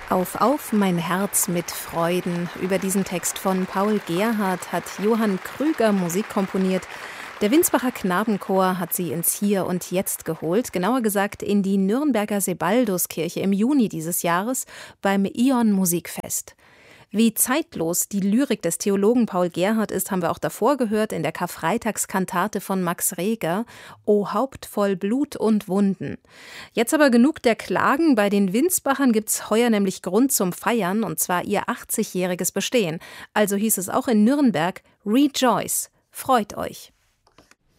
Auf, mein Herz mit Freuden. Über diesen Text von Paul Gerhardt hat Johann Krüger Musik komponiert. Der Winsbacher Knabenchor hat sie ins Hier und Jetzt geholt, genauer gesagt in die Nürnberger Sebalduskirche im Juni dieses Jahres beim Ion Musikfest. Wie zeitlos die Lyrik des Theologen Paul Gerhardt ist, haben wir auch davor gehört in der Karfreitagskantate von Max Reger, O Haupt voll Blut und Wunden. Jetzt aber genug der Klagen, bei den Winsbachern gibt's heuer nämlich Grund zum Feiern, und zwar ihr 80-jähriges Bestehen. Also hieß es auch in Nürnberg, Rejoice, freut euch.